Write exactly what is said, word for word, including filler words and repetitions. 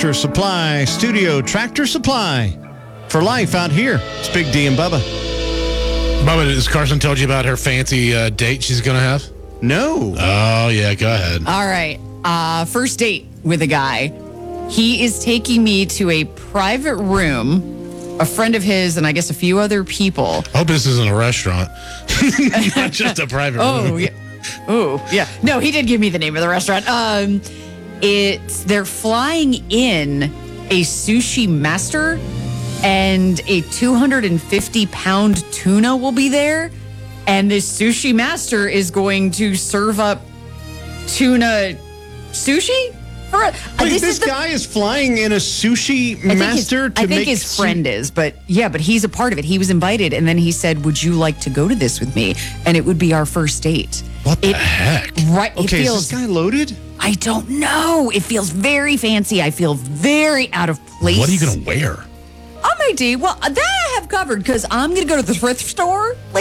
Tractor Supply Studio. Tractor Supply for life out here. It's Big D and Bubba. Bubba, has Carson told you about her fancy uh, date she's going to have? No. Oh, yeah, go ahead. All right. Uh, first date with a guy. He is taking me to a private room. A friend of his and I guess a few other people. I hope this isn't a restaurant. Not just a private Oh, room. yeah. Oh, yeah. No, he did give me the name of the restaurant. Um, it's they're flying in a sushi master, and a two hundred fifty pound tuna will be there. And this sushi master is going to serve up tuna sushi. For, uh, Wait, this this is the, guy is flying in a sushi I think master his, to I think make his su- friend is, but yeah, but he's a part of it. He was invited, and then he said, "Would you like to go to this with me?" And it would be our first date. What the It- heck? Right? Okay, it feels. is this guy loaded? I don't know. It feels very fancy. I feel very out of place. What are you going to wear? On my D, well, that I have covered because I'm going to go to the thrift store